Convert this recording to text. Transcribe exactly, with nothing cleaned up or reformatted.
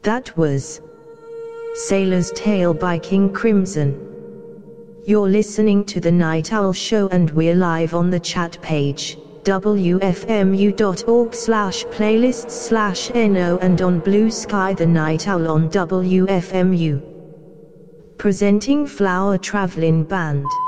That was Sailor's Tale by King Crimson. You're listening to The Night Owl Show, and we're live on the chat page, w f m u dot org slash playlists slash no, and on Blue Sky The Night Owl on W F M U. Presenting Flower Travelin' Band.